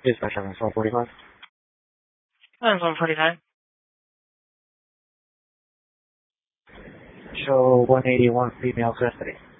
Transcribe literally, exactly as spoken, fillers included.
Dispatch seven four forty-five. That's one forty-nine. Show one eighty-one female custody.